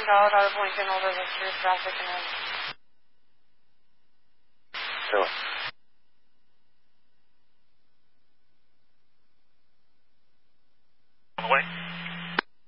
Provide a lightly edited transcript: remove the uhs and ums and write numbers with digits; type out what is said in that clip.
central about appointing all the visitors traffic and then... So,